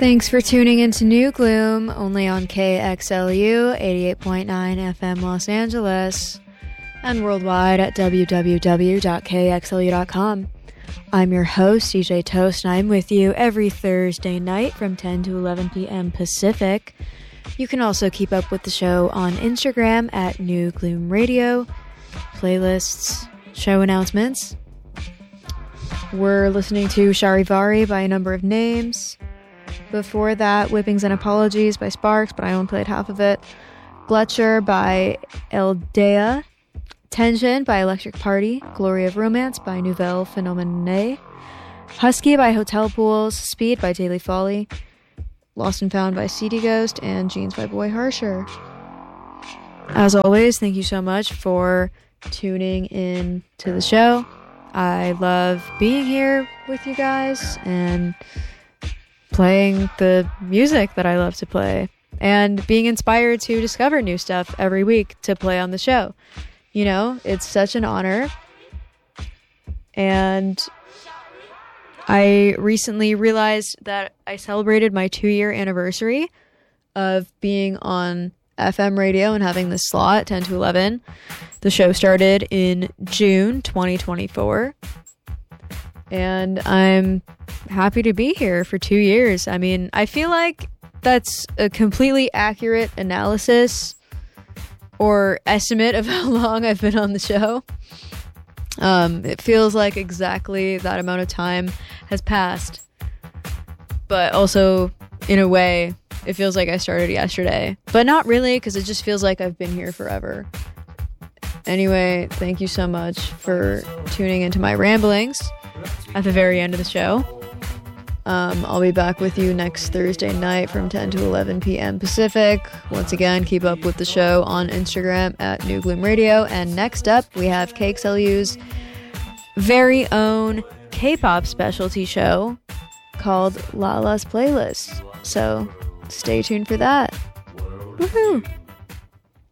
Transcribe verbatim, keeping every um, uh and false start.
Thanks for tuning into New Gloom, only on K X L U eighty-eight point nine F M Los Angeles and worldwide at w w w dot k x l u dot com. I'm your host, D J Toast, and I'm with you every Thursday night from ten to eleven p.m. Pacific. You can also keep up with the show on Instagram at New Gloom Radio, playlists, show announcements. We're listening to Charivari by A Number of Names. Before that, Whippings and Apologies by Sparks, but I only played half of it. Gletscher by Eldea. Tension by Electric Party. Glory of Romance by Nouvelle Phénomène. Husky by Hotel Pools. Speed by Daily Folly. Lost and Found by C D Ghost. And Jeans by Boy Harsher. As always, thank you so much for tuning in to the show. I love being here with you guys and playing the music that I love to play and being inspired to discover new stuff every week to play on the show. You know, it's such an honor. And I recently realized that I celebrated my two-year anniversary of being on F M radio and having this slot, ten to eleven. The show started in June twenty twenty-four. And I'm happy to be here for two years. I mean, I feel like that's a completely accurate analysis or estimate of how long I've been on the show. Um, it feels like exactly that amount of time has passed. But also, in a way, it feels like I started yesterday. But not really, because it just feels like I've been here forever. Anyway, thank you so much for tuning into my ramblings at the very end of the show. Um, I'll be back with you next Thursday night from ten to eleven p.m. Pacific. Once again, keep up with the show on Instagram at New Gloom Radio. And next up, we have K X L U's very own K-pop specialty show called Lala's Playlist. So stay tuned for that. Woohoo!